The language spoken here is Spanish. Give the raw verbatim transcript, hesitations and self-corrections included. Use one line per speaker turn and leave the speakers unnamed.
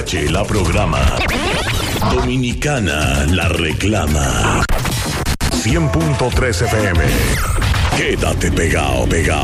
H la programa. Dominicana la reclama. cien punto tres F M. Quédate pegado, pegado.